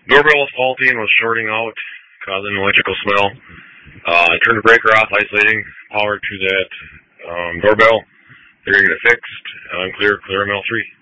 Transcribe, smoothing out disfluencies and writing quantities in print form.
Doorbell was faulty and was shorting out, causing an electrical smell. I turned the breaker off, isolating power to that doorbell. They're going to get it fixed. I'm clear ML3.